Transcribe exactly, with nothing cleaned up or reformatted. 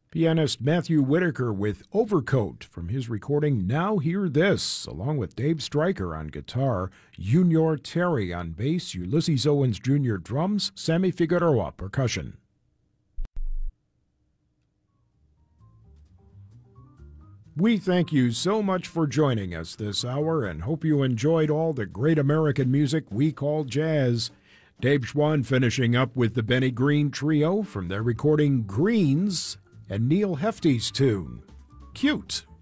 Pianist Matthew Whitaker with Overcoat from his recording Now Hear This, along with Dave Stryker on guitar, Junior Terry on bass, Ulysses Owens Junior drums, Sammy Figueroa percussion. We thank you so much for joining us this hour and hope you enjoyed all the great American music we call jazz. Dave Schwann finishing up with the Benny Green Trio from their recording Greens and Neil Hefti's tune, Cute.